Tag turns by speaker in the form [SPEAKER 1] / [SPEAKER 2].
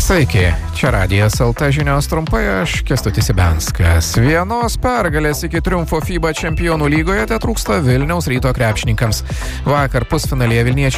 [SPEAKER 1] Sveiki, čia Radijas LT žinios trumpai, aš Kęstutis Ibenskas. Vienos pergalės iki triumfo FIBA čempionų lygoje tetrūksta Vilniaus Ryto krepšininkams. Vakar pusfinalyje vilniečiai